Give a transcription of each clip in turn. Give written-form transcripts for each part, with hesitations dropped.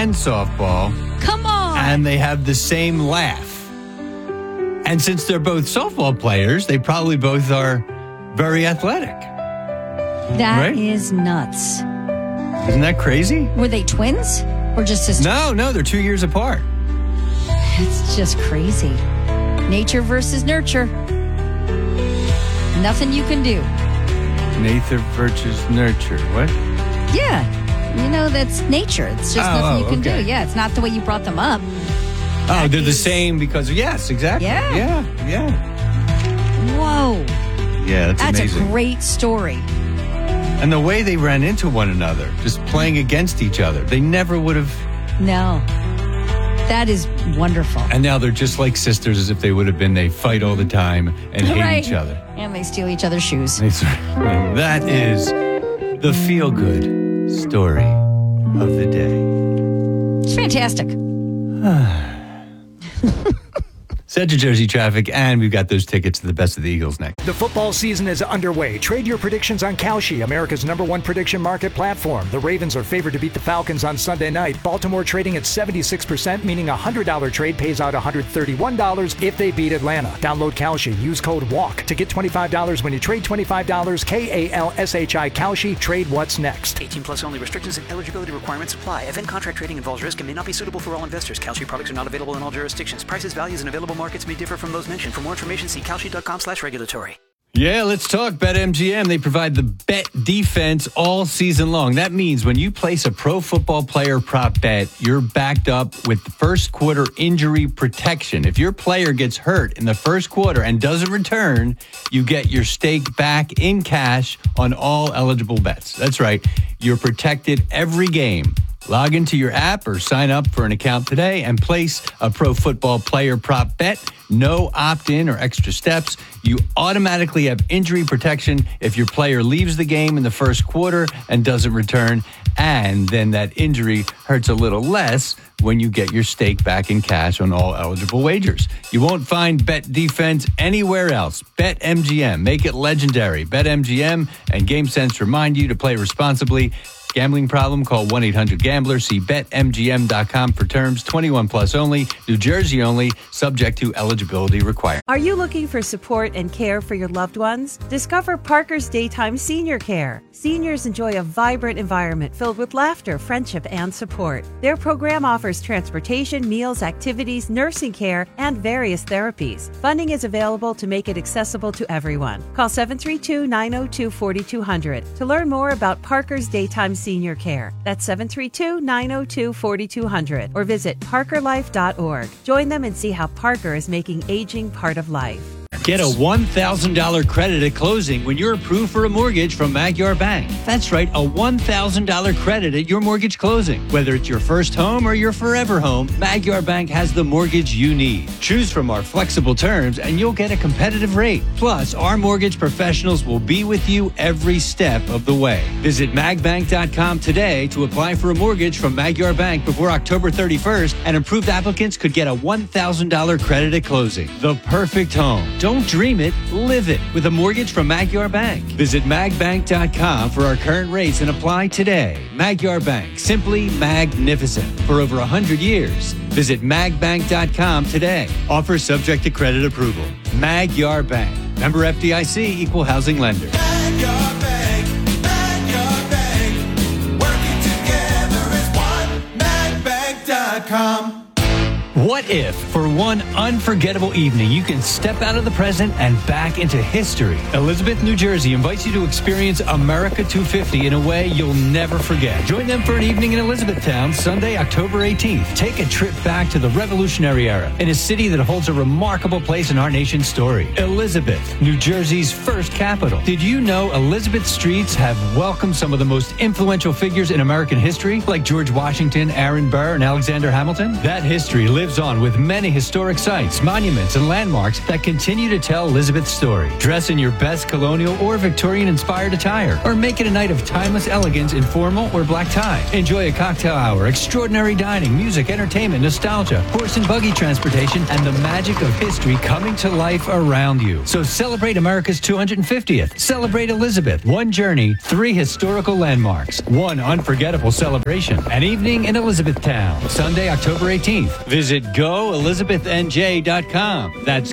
and softball. Come on. And they have the same laugh. And since they're both softball players, they probably both are very athletic. That is nuts. Isn't that crazy? Were they twins or just sisters? No, they're 2 years apart. It's just crazy. Nature versus nurture. Nothing you can do. Nature versus nurture. What? Yeah. That's nature. It's just nothing you can okay. do. Yeah, it's not the way you brought them up. Oh, they're the same because, yes, exactly. Yeah. Whoa. Yeah, that's amazing. A great story. And the way they ran into one another, just playing against each other, they never would have. No. That is wonderful. And now they're just like sisters as if they would have been. They fight all the time and hate each other. And they steal each other's shoes. And that is the feel-good story of the day. It's fantastic. Set your Jersey traffic, and we've got those tickets to the Best of the Eagles next. The football season is underway. Trade your predictions on Kalshi, America's #1 prediction market platform. The Ravens are favored to beat the Falcons on Sunday night. Baltimore trading at 76%, meaning a $100 trade pays out $131 if they beat Atlanta. Download Kalshi. Use code WALK to get $25 when you trade $25. KALSHI Kalshi. Trade what's next. 18 plus only. Restrictions and eligibility requirements apply. Event contract trading involves risk and may not be suitable for all investors. Kalshi products are not available in all jurisdictions. Prices, values, and available markets may differ from those mentioned. For more information, see Kalshi.com/regulatory. Yeah, let's talk BetMGM. They provide the bet defense all season long. That means when you place a pro football player prop bet, you're backed up with first quarter injury protection. If your player gets hurt in the first quarter and doesn't return, you get your stake back in cash on all eligible bets. That's right. You're protected every game. Log into your app or sign up for an account today and place a pro football player prop bet. No opt-in or extra steps. You automatically have injury protection if your player leaves the game in the first quarter and doesn't return. And then that injury hurts a little less when you get your stake back in cash on all eligible wagers. You won't find Bet Defense anywhere else. BetMGM. Make it legendary. BetMGM and GameSense remind you to play responsibly. Gambling problem? Call 1-800-GAMBLER. See BetMGM.com for terms. 21 plus only. New Jersey only. Subject to eligibility requirements. Are you looking for support and care for your loved ones? Discover Parker's Daytime Senior Care. Seniors enjoy a vibrant environment filled with laughter, friendship, and support. Their program offers transportation, meals, activities, nursing care, and various therapies. Funding is available to make it accessible to everyone. Call 732-902-4200 to learn more about Parker's Daytime Senior Care. That's 732-902-4200 or visit parkerlife.org. Join them and see how Parker is making aging part of life. Get a $1,000 credit at closing when you're approved for a mortgage from Magyar Bank. That's right, a $1,000 credit at your mortgage closing. Whether it's your first home or your forever home, Magyar Bank has the mortgage you need. Choose from our flexible terms and you'll get a competitive rate. Plus, our mortgage professionals will be with you every step of the way. Visit magbank.com today to apply for a mortgage from Magyar Bank before October 31st, and approved applicants could get a $1,000 credit at closing. The perfect home. Don't dream it, live it with a mortgage from Magyar Bank. Visit magbank.com for our current rates and apply today. Magyar Bank, simply magnificent. For over 100 years. Visit magbank.com today. Offer subject to credit approval. Magyar Bank. Member FDIC, equal housing lender. Magyar Bank, Magyar Bank. Working together as one. Magbank.com. What if, for one unforgettable evening, you can step out of the present and back into history? Elizabeth, New Jersey invites you to experience America 250 in a way you'll never forget. Join them for an evening in Elizabethtown, Sunday, October 18th. Take a trip back to the Revolutionary era in a city that holds a remarkable place in our nation's story. Elizabeth, New Jersey's first capital. Did you know Elizabeth streets have welcomed some of the most influential figures in American history, like George Washington, Aaron Burr, and Alexander Hamilton? That history lives lives on with many historic sites, monuments, and landmarks that continue to tell Elizabeth's story. Dress in your best colonial or Victorian-inspired attire, or make it a night of timeless elegance in formal or black tie. Enjoy a cocktail hour, extraordinary dining, music, entertainment, nostalgia, horse and buggy transportation, and the magic of history coming to life around you. So celebrate America's 250th. Celebrate Elizabeth. One journey, 3 historical landmarks, 1 unforgettable celebration. An evening in Elizabethtown. Sunday, October 18th. Visit goelizabethnj.com. That's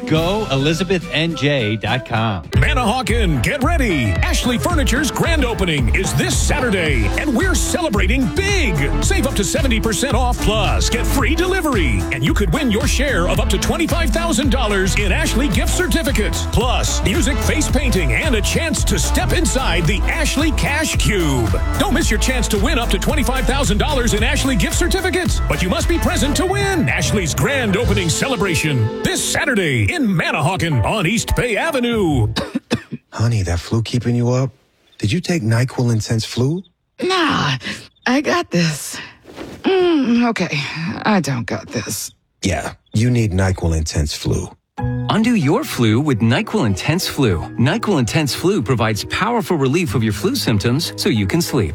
goelizabethnj.com. Manahawkin, get ready. Ashley Furniture's grand opening is this Saturday, and we're celebrating big. Save up to 70% off plus get free delivery. And you could win your share of up to $25,000 in Ashley gift certificates. Plus, music, face painting, and a chance to step inside the Ashley Cash Cube. Don't miss your chance to win up to $25,000 in Ashley gift certificates. But you must be present to win Ashley's grand opening celebration this Saturday in Manahawkin on East Bay Avenue. Honey, that flu keeping you up? Did you take NyQuil Intense Flu? Nah, I got this. Okay, I don't got this. Yeah, you need NyQuil Intense Flu. Undo your flu with NyQuil Intense Flu. NyQuil Intense Flu provides powerful relief of your flu symptoms so you can sleep.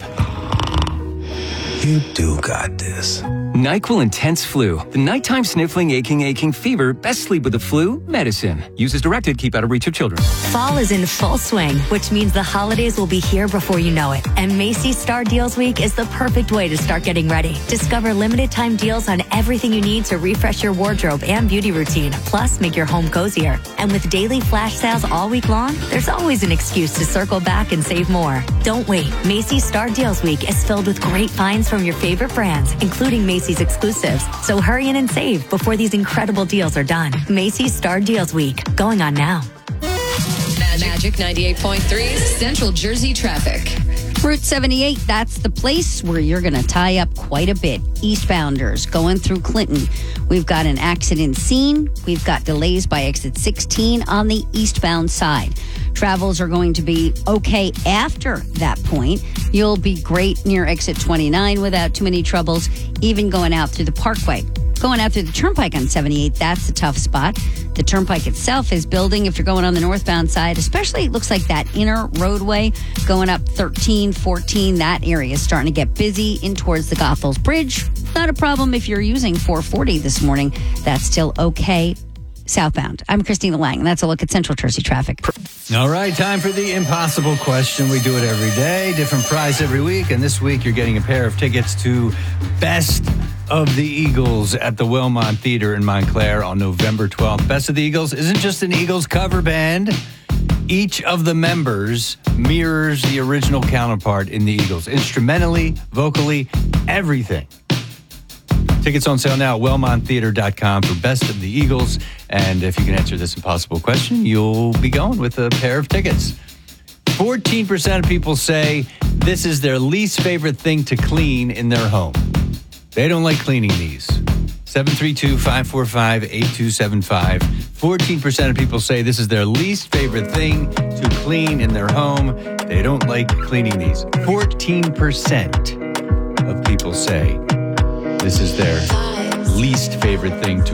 You do got this. NyQuil Intense Flu. The nighttime sniffling, aching fever. Best sleep with the flu medicine. Use as directed. Keep out of reach of children. Fall is in full swing, which means the holidays will be here before you know it. And Macy's Star Deals Week is the perfect way to start getting ready. Discover limited time deals on everything you need to refresh your wardrobe and beauty routine. Plus, make your home cozier. And with daily flash sales all week long, there's always an excuse to circle back and save more. Don't wait. Macy's Star Deals Week is filled with great finds from your favorite brands, including Macy's exclusives. So hurry in and save before these incredible deals are done. Macy's Star Deals Week. Going on now. Magic 98.3 Central Jersey traffic. Route 78, that's the place where you're going to tie up quite a bit. Eastbounders going through Clinton. We've got an accident scene. We've got delays by exit 16 on the eastbound side. Travels are going to be okay after that point. You'll be great near exit 29 without too many troubles, even going out through the Parkway. Going out through the Turnpike on 78, that's a tough spot. The Turnpike itself is building if you're going on the northbound side, especially it looks like that inner roadway going up 13, 14, that area is starting to get busy in towards the Goethals Bridge. Not a problem if you're using 440 this morning. That's still okay southbound. I'm Christina Lang, and that's a look at Central Jersey traffic. All right, time for the impossible question. We do it every day, different prize every week, and this week you're getting a pair of tickets to Best of the Eagles at the Wellmont Theater in Montclair on November 12th. Best of the Eagles isn't just an Eagles cover band. Each of the members mirrors the original counterpart in the Eagles, instrumentally, vocally, everything. Tickets on sale now at WellmontTheater.com for Best of the Eagles. And if you can answer this impossible question, you'll be going with a pair of tickets. 14% of people say this is their least favorite thing to clean in their home. They don't like cleaning these. 732-545-8275. 14% of people say this is their least favorite thing to clean in their home. They don't like cleaning these. 14% of people say this is their least favorite thing to